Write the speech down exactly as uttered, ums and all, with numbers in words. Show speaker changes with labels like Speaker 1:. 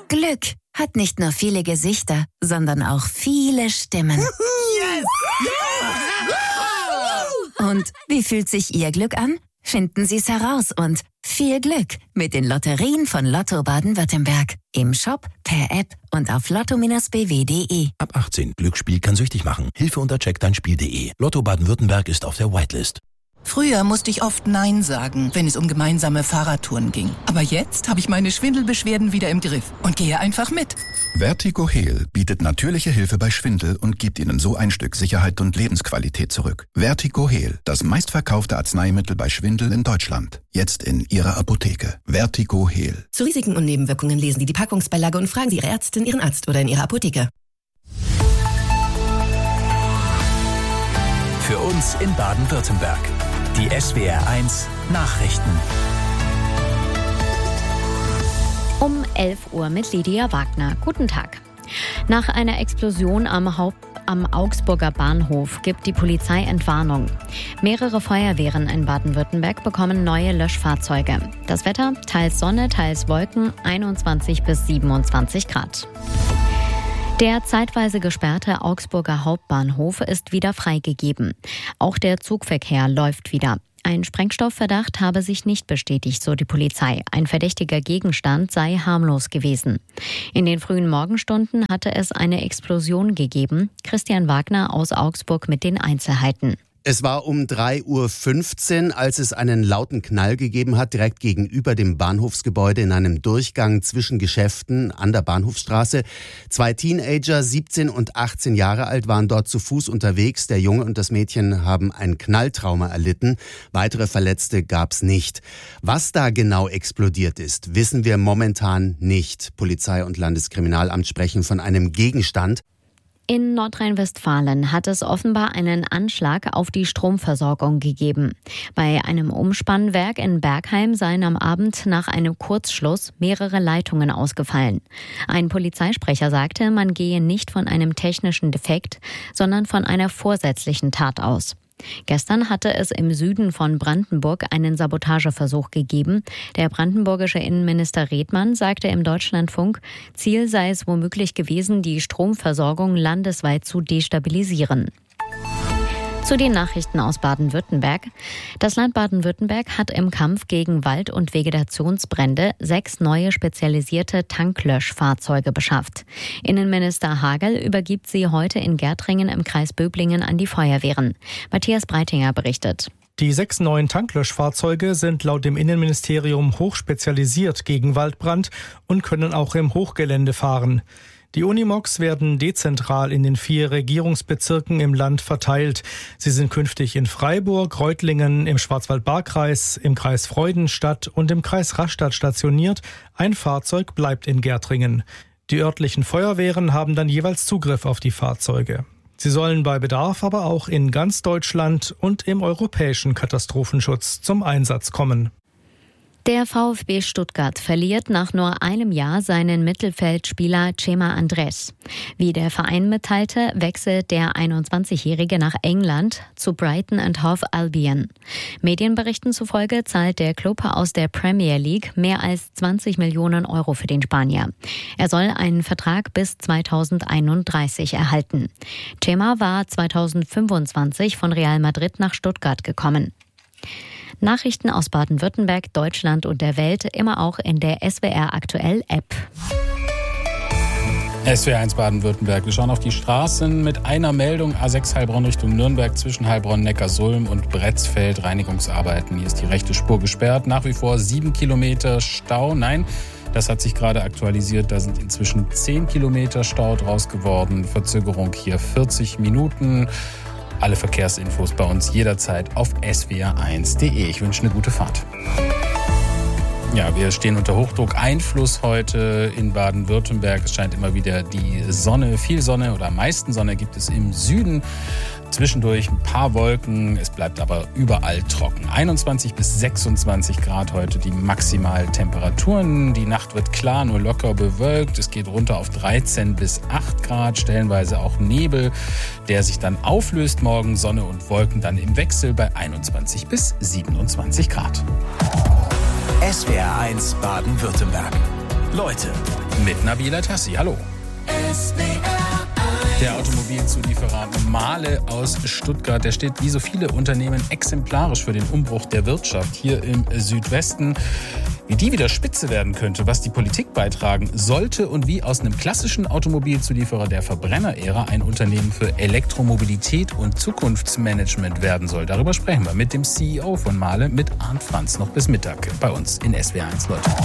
Speaker 1: Glück hat nicht nur viele Gesichter, sondern auch viele Stimmen.
Speaker 2: Yes!
Speaker 1: Yeah! Und wie fühlt sich Ihr Glück an? Finden Sie es heraus und viel Glück mit den Lotterien von Lotto Baden-Württemberg. Im Shop, per App und auf lotto Bindestrich b w punkt de.
Speaker 3: Ab achtzehn. Glücksspiel kann süchtig machen. Hilfe unter check dein spiel punkt de. Lotto Baden-Württemberg ist auf der Whitelist.
Speaker 4: Früher musste ich oft Nein sagen, wenn es um gemeinsame Fahrradtouren ging. Aber jetzt habe ich meine Schwindelbeschwerden wieder im Griff und gehe einfach mit.
Speaker 5: Vertigo Heal bietet natürliche Hilfe bei Schwindel und gibt Ihnen so ein Stück Sicherheit und Lebensqualität zurück. Vertigo Heal, das meistverkaufte Arzneimittel bei Schwindel in Deutschland. Jetzt in Ihrer Apotheke. Vertigo Heal.
Speaker 6: Zu Risiken und Nebenwirkungen lesen Sie die Packungsbeilage und fragen Sie Ihre Ärztin, Ihren Arzt oder in Ihrer Apotheke.
Speaker 7: Für uns in Baden-Württemberg. Die S W R eins Nachrichten.
Speaker 8: Um elf Uhr mit Lydia Wagner. Guten Tag. Nach einer Explosion am, Haupt, am Augsburger Bahnhof gibt die Polizei Entwarnung. Mehrere Feuerwehren in Baden-Württemberg bekommen neue Löschfahrzeuge. Das Wetter, teils Sonne, teils Wolken, einundzwanzig bis siebenundzwanzig Grad. Der zeitweise gesperrte Augsburger Hauptbahnhof ist wieder freigegeben. Auch der Zugverkehr läuft wieder. Ein Sprengstoffverdacht habe sich nicht bestätigt, so die Polizei. Ein verdächtiger Gegenstand sei harmlos gewesen. In den frühen Morgenstunden hatte es eine Explosion gegeben. Christian Wagner aus Augsburg mit den Einzelheiten.
Speaker 9: Es war um drei Uhr fünfzehn, als es einen lauten Knall gegeben hat, direkt gegenüber dem Bahnhofsgebäude in einem Durchgang zwischen Geschäften an der Bahnhofstraße. Zwei Teenager, siebzehn und achtzehn Jahre alt, waren dort zu Fuß unterwegs. Der Junge und das Mädchen haben ein Knalltrauma erlitten. Weitere Verletzte gab's nicht. Was da genau explodiert ist, wissen wir momentan nicht. Polizei und Landeskriminalamt sprechen von einem Gegenstand.
Speaker 8: In Nordrhein-Westfalen hat es offenbar einen Anschlag auf die Stromversorgung gegeben. Bei einem Umspannwerk in Bergheim seien am Abend nach einem Kurzschluss mehrere Leitungen ausgefallen. Ein Polizeisprecher sagte, man gehe nicht von einem technischen Defekt, sondern von einer vorsätzlichen Tat aus. Gestern hatte es im Süden von Brandenburg einen Sabotageversuch gegeben. Der brandenburgische Innenminister Redmann sagte im Deutschlandfunk, Ziel sei es womöglich gewesen, die Stromversorgung landesweit zu destabilisieren. Zu den Nachrichten aus Baden-Württemberg. Das Land Baden-Württemberg hat im Kampf gegen Wald- und Vegetationsbrände sechs neue spezialisierte Tanklöschfahrzeuge beschafft. Innenminister Hagel übergibt sie heute in Gärtringen im Kreis Böblingen an die Feuerwehren. Matthias Breitinger berichtet.
Speaker 10: Die sechs neuen Tanklöschfahrzeuge sind laut dem Innenministerium hochspezialisiert gegen Waldbrand und können auch im Hochgelände fahren. Die Unimogs werden dezentral in den vier Regierungsbezirken im Land verteilt. Sie sind künftig in Freiburg, Reutlingen, im Schwarzwald-Baar-Kreis, im Kreis Freudenstadt und im Kreis Rastatt stationiert. Ein Fahrzeug bleibt in Gärtringen. Die örtlichen Feuerwehren haben dann jeweils Zugriff auf die Fahrzeuge. Sie sollen bei Bedarf aber auch in ganz Deutschland und im europäischen Katastrophenschutz zum Einsatz kommen.
Speaker 8: Der VfB Stuttgart verliert nach nur einem Jahr seinen Mittelfeldspieler Cema Andrés. Wie der Verein mitteilte, wechselt der einundzwanzigjährige nach England zu Brighton and Hove Albion. Medienberichten zufolge zahlt der Klub aus der Premier League mehr als zwanzig Millionen Euro für den Spanier. Er soll einen Vertrag bis zweitausendeinunddreißig erhalten. Cema war zweitausendfünfundzwanzig von Real Madrid nach Stuttgart gekommen. Nachrichten aus Baden-Württemberg, Deutschland und der Welt immer auch in der S W R Aktuell App.
Speaker 11: S W R eins Baden-Württemberg. Wir schauen auf die Straßen mit einer Meldung. A sechs Heilbronn Richtung Nürnberg zwischen Heilbronn, Neckarsulm und Bretzfeld. Reinigungsarbeiten. Hier ist die rechte Spur gesperrt. Nach wie vor sieben Kilometer Stau. Nein, das hat sich gerade aktualisiert. Da sind inzwischen zehn Kilometer Stau draus geworden. Verzögerung hier vierzig Minuten. Alle Verkehrsinfos bei uns jederzeit auf s w r eins punkt de. Ich wünsche eine gute Fahrt. Ja, wir stehen unter Hochdruck. Einfluss heute in Baden-Württemberg. Es scheint immer wieder die Sonne, viel Sonne oder am meisten Sonne gibt es im Süden. Zwischendurch ein paar Wolken, es bleibt aber überall trocken. einundzwanzig bis sechsundzwanzig Grad heute die Maximaltemperaturen. Die Nacht wird klar, nur locker bewölkt. Es geht runter auf dreizehn bis acht Grad, stellenweise auch Nebel, der sich dann auflöst morgen. Sonne und Wolken dann im Wechsel bei einundzwanzig bis siebenundzwanzig Grad.
Speaker 7: S W R eins Baden-Württemberg. Leute
Speaker 11: mit Nabila Tassi. Hallo. Der Automobilzulieferer Mahle aus Stuttgart, der steht wie so viele Unternehmen exemplarisch für den Umbruch der Wirtschaft hier im Südwesten. Wie die wieder spitze werden könnte, was die Politik beitragen sollte und wie aus einem klassischen Automobilzulieferer der Verbrennerära ein Unternehmen für Elektromobilität und Zukunftsmanagement werden soll. Darüber sprechen wir mit dem C E O von Mahle, mit Arndt Franz, noch bis Mittag bei uns in S W R eins, Leute.